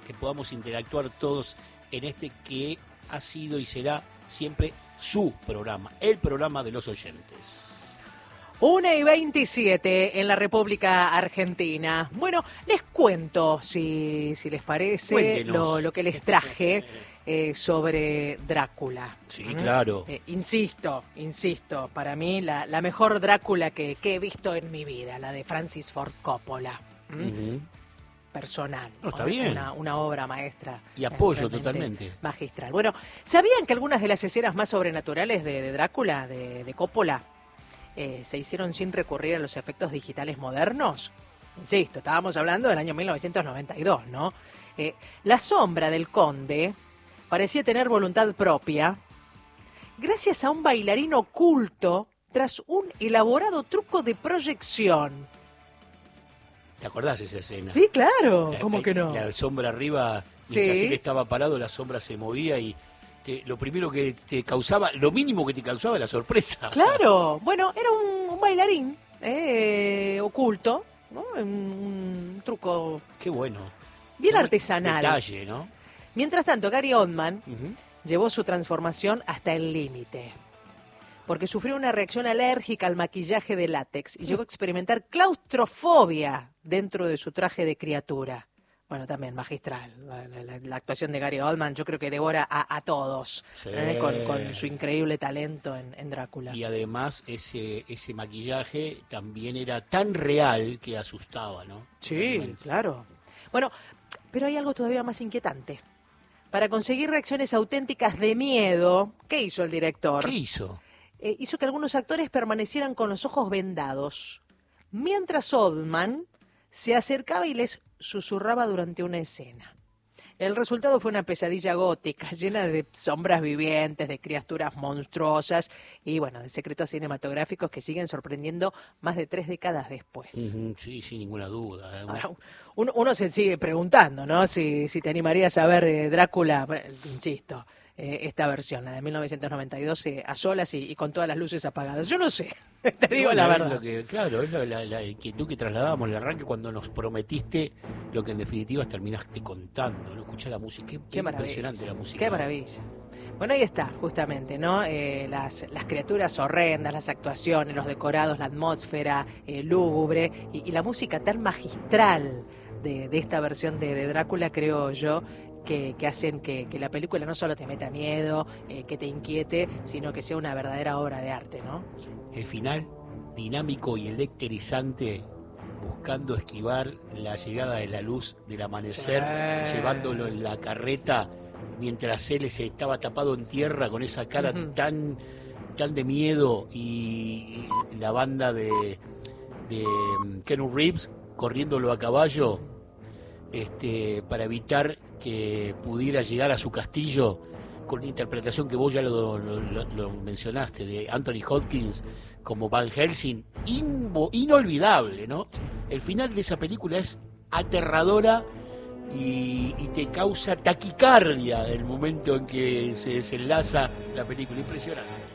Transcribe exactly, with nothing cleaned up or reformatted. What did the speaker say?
que podamos interactuar todos en este que ha sido y será siempre su programa, el programa de los oyentes. una y veintisiete en la República Argentina. Bueno, les cuento, si, si les parece, lo, lo que les traje eh, sobre Drácula. Sí, ¿Mm? claro. Eh, insisto, insisto, para mí la, la mejor Drácula que, que he visto en mi vida, la de Francis Ford Coppola. ¿Mm? Uh-huh. Personal. No, está bien. Una, una obra maestra. Y apoyo totalmente. Magistral. Bueno, ¿sabían que algunas de las escenas más sobrenaturales de, de Drácula, de, de Coppola, Eh, se hicieron sin recurrir a los efectos digitales modernos? Insisto, estábamos hablando del año mil novecientos noventa y dos, ¿no? Eh, la sombra del conde parecía tener voluntad propia gracias a un bailarín oculto tras un elaborado truco de proyección. ¿Te acordás de esa escena? Sí, claro, la, ¿cómo que no? La sombra arriba, mientras sí. él estaba parado, la sombra se movía y Te, lo primero que te causaba, lo mínimo que te causaba la sorpresa. Claro, bueno, era un, un bailarín eh, oculto, ¿no? Un, un truco. Qué bueno. Bien Qué artesanal. Detalle, ¿no? Mientras tanto, Gary Oldman uh-huh. llevó su transformación hasta el límite, porque sufrió una reacción alérgica al maquillaje de látex y llegó a experimentar claustrofobia dentro de su traje de criatura. Bueno, también magistral. La, la, la actuación de Gary Oldman yo creo que devora a, a todos, sí. ¿eh? con, con su increíble talento en, en Drácula. Y además ese ese maquillaje también era tan real que asustaba, ¿no? Sí, realmente. Claro. Bueno, pero hay algo todavía más inquietante. Para conseguir reacciones auténticas de miedo, ¿qué hizo el director? ¿Qué hizo? Eh, hizo que algunos actores permanecieran con los ojos vendados, mientras Oldman se acercaba y les susurraba durante una escena. El resultado fue una pesadilla gótica, llena de sombras vivientes, de criaturas monstruosas y, bueno, de secretos cinematográficos que siguen sorprendiendo más de tres décadas después. Uh-huh, sí, sin ninguna duda. ¿eh? Ahora, uno, uno se sigue preguntando, ¿no? Si, si te animarías a ver eh, Drácula, insisto, eh, esta versión, la de mil novecientos noventa y dos, eh, a solas y, y con todas las luces apagadas. Yo no sé, te digo bueno, la verdad. Lo que, claro, es la, la, la inquietud que trasladábamos en el arranque cuando nos prometiste lo que en definitiva terminaste contando, ¿no? Escuchá la música, qué, qué impresionante la música. Qué maravilla. Bueno, ahí está, justamente, ¿no? Eh, las, las criaturas horrendas, las actuaciones, los decorados, la atmósfera eh, lúgubre y, y la música tan magistral de, de esta versión de, de Drácula, creo yo, que, que hacen que, que la película no solo te meta miedo, eh, que te inquiete, sino que sea una verdadera obra de arte, ¿no? El final, dinámico y electrizante, buscando esquivar la llegada de la luz del amanecer, sí. llevándolo en la carreta, mientras él se estaba tapado en tierra con esa cara uh-huh. tan, tan de miedo, y, y la banda de, de Keanu Reeves corriéndolo a caballo este, para evitar que pudiera llegar a su castillo, con una interpretación que vos ya lo, lo, lo, lo mencionaste, de Anthony Hopkins como Van Helsing, invo, inolvidable, ¿no? El final de esa película es aterradora y, y te causa taquicardia el momento en que se desenlaza la película, impresionante.